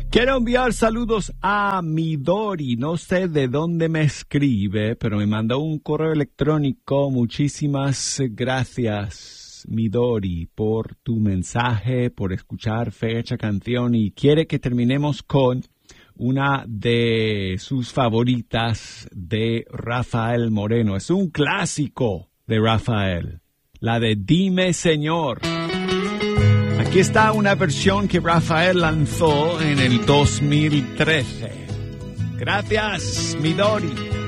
Quiero enviar saludos a Midori. No sé de dónde me escribe, pero me mandó un correo electrónico. Muchísimas gracias, Midori, por tu mensaje, por escuchar Fecha Canción, y quiere que terminemos con una de sus favoritas de Rafael Moreno. Es un clásico de Rafael, la de Dime Señor. Aquí está una versión que Rafael lanzó en el 2013. Gracias, Midori.